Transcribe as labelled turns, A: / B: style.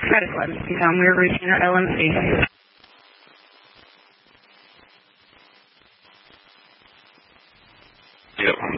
A: credit limit. You tell them we're reaching our LMC.
B: Yep.